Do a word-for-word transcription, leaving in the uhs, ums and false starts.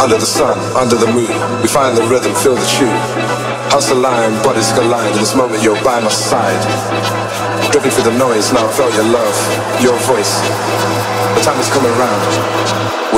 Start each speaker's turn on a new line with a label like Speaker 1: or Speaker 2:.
Speaker 1: Under the sun, under the moon, we find the rhythm, feel the tune. Hearts align, bodies collide. In this moment you're by my side. Driven through the noise, now I felt your love, your voice. The time is coming round.